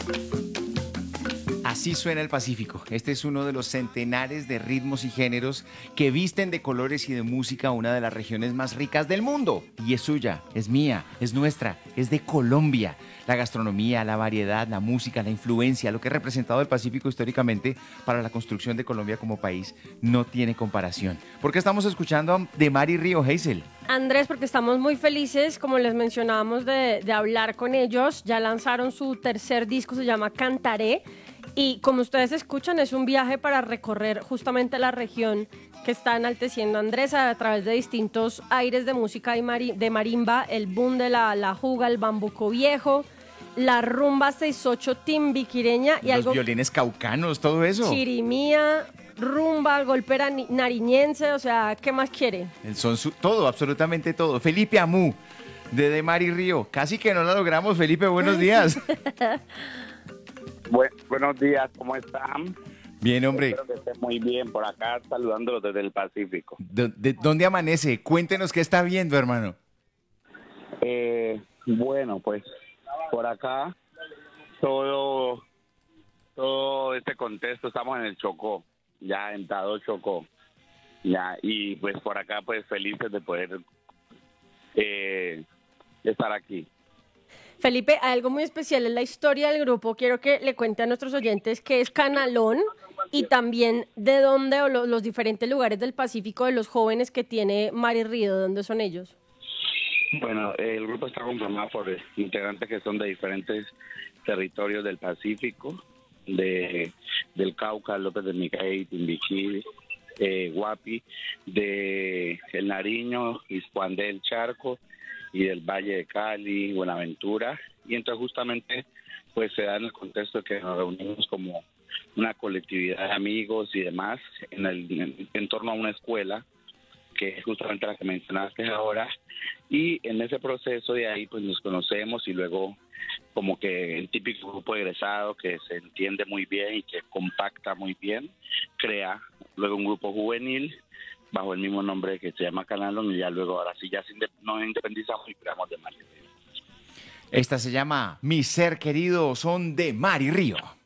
Así suena el Pacífico. Este es uno de los centenares de ritmos y géneros que visten de colores y de música una de las regiones más ricas del mundo. Y es suya, es mía, es nuestra, es de Colombia. La gastronomía, la variedad, la música, la influencia, lo que ha representado el Pacífico históricamente para la construcción de Colombia como país no tiene comparación. ¿Por qué estamos escuchando de Mar y Río, Hazel? Andrés, porque estamos muy felices, como les mencionábamos, de hablar con ellos. Ya lanzaron su tercer disco, se llama Cantaré. Y como ustedes escuchan, es un viaje para recorrer justamente la región que está enalteciendo Andrés a través de distintos aires de música y de marimba, el boom de la juga, el bambuco viejo, la rumba 68 timbiquireña y Los algo violines caucanos, todo eso. chirimía, rumba, golpe nariñense, o sea, ¿qué más quiere? Todo, absolutamente todo. Felipe Amú, de Mar y Río. Casi que no la logramos, Felipe, buenos días. Buenos días, ¿cómo están? Bien, hombre. Espero que estén muy bien por acá, saludándolos desde el Pacífico. ¿Dónde amanece? Cuéntenos qué está viendo, hermano. Bueno, pues por acá todo este contexto, estamos en el Chocó, ya en Tado Chocó, ya, y pues por acá pues felices de poder estar aquí. Felipe, hay algo muy especial en la historia del grupo. Quiero que le cuente a nuestros oyentes qué es Canalón y también de dónde o los diferentes lugares del Pacífico de los jóvenes que tiene Mar y Río, ¿de dónde son ellos? Bueno, el grupo está conformado por integrantes que son de diferentes territorios del Pacífico, del Cauca, López de Miguel, Timbiquí, Guapi, de El Nariño, Iscuandé del Charco y del Valle de Cali, Buenaventura. Y entonces justamente pues se da en el contexto de que nos reunimos como una colectividad de amigos y demás en torno a una escuela, que es justamente la que mencionaste ahora, y en ese proceso de ahí pues nos conocemos y luego como que el típico grupo egresado que se entiende muy bien y que compacta muy bien, crea luego un grupo juvenil bajo el mismo nombre que se llama Canalón, y ya luego ahora sí nos independizamos y creamos de Mar y Río. Esta se llama Mi Ser Querido, son de Mar y Río.